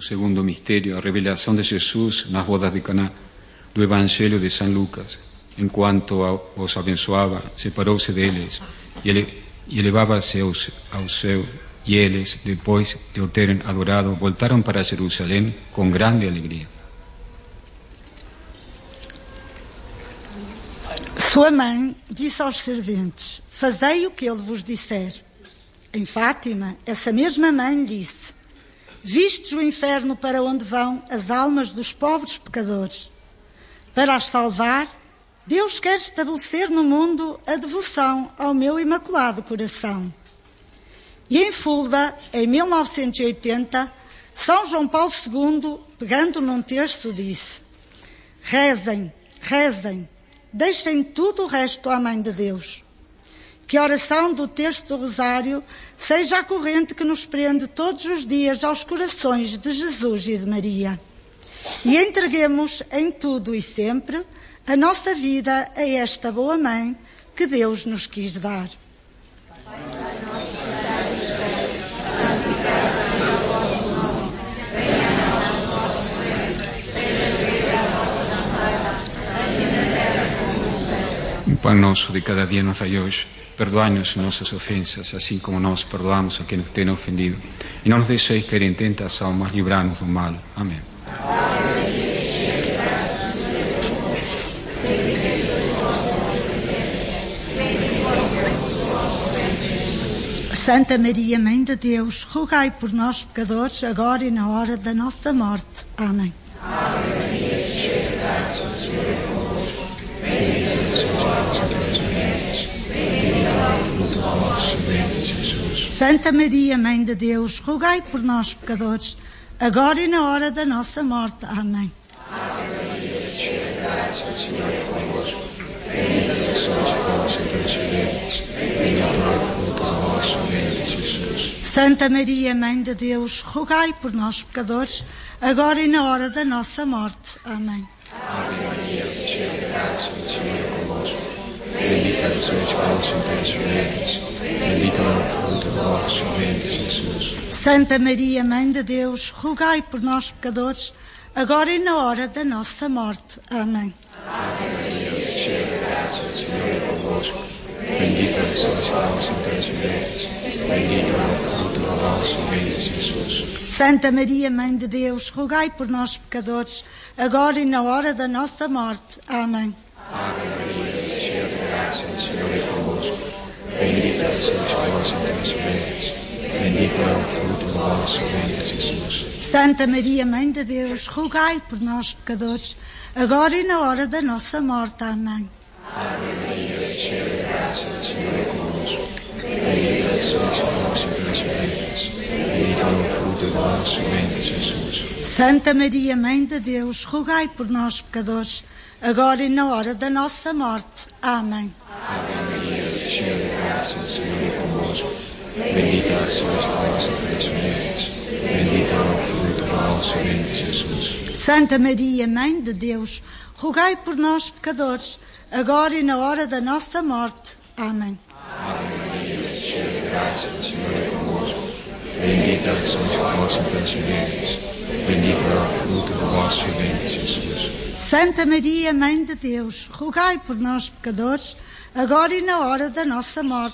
segundo mistério, a revelação de Jesus nas bodas de Caná, do Evangelho de São Lucas. Enquanto os abençoava, separou-se deles e elevava-se ao céu. E eles, depois de o terem adorado, voltaram para Jerusalém com grande alegria. Sua mãe disse aos serventes: fazei o que ele vos disser. Em Fátima, essa mesma mãe disse: vistes o inferno para onde vão as almas dos pobres pecadores. Para as salvar, Deus quer estabelecer no mundo a devoção ao meu imaculado coração. E em Fulda, em 1980, São João Paulo II, pegando num terço, disse: rezem, rezem, deixem tudo o resto à Mãe de Deus. Que a oração do terço do Rosário seja a corrente que nos prende todos os dias aos corações de Jesus e de Maria. E entreguemos em tudo e sempre a nossa vida a esta boa Mãe que Deus nos quis dar. O pão nosso de cada dia nos dai hoje. Perdoai-nos nossas ofensas, assim como nós perdoamos a quem nos tem ofendido. E não nos deixeis cair em tentação, mas livrai-nos do mal. Amém. Santa Maria, Mãe de Deus, rogai por nós, pecadores, agora e na hora da nossa morte. Amém. Ave Maria, cheia de graça, o Senhor é convosco. Bendita sois vós entre as mulheres, bendito é o fruto do vosso ventre, Jesus. Santa Maria, Mãe de Deus, rogai por nós, pecadores, agora e na hora da nossa morte. Amém. Ave Maria, cheia de graça, o Senhor é convosco. Bendita sois vós entre as mulheres, bendito é o fruto do vosso ventre, Jesus. Santa Maria, Mãe de Deus, rogai por nós, pecadores, agora e na hora da nossa morte. Amém. Ave Maria, cheia de graça, o Senhor é convosco. Bendita sois vós entre as mulheres, bendito é o fruto do vosso ventre, Jesus. Santa Maria, Mãe de Deus, rogai por nós, pecadores, agora e na hora da nossa morte. Amém. Ave Maria, cheia de graça, o Senhor é convosco. Bendita sois vós entre as mulheres, bendito é o fruto do vosso ventre, Jesus. Santa Maria, Mãe de Deus, rogai por nós, pecadores, agora e na hora da nossa morte. Amém. Ave Maria, cheia de graça, o Senhor é convosco. Bendita sois vós entre as mulheres, bendito é o fruto do vosso ventre, Jesus. Santa Maria, Mãe de Deus, rogai por nós, pecadores, agora e na hora da nossa morte. Amém. Ave Maria, cheia de graça, o Senhor é convosco. Bendita sois vós entre as mulheres, bendito é o fruto do vosso ventre, Jesus. Santa Maria, Mãe de Deus, rogai por nós, pecadores, agora e na hora da nossa morte. Amém. Ave Maria, cheia de graça, o Senhor é convosco. Bendita sois vós entre as mulheres, bendito é o fruto do vosso ventre, Jesus. Santa Maria, Mãe de Deus, rogai por nós, pecadores, agora e na hora da nossa morte. Amém. Ave Maria, cheia de graça, o Senhor é convosco. Bendita sois vós entre as mulheres, bendito é o fruto do vosso ventre, Jesus. Santa Maria, Mãe de Deus, rogai por nós, pecadores, agora e na hora da nossa morte.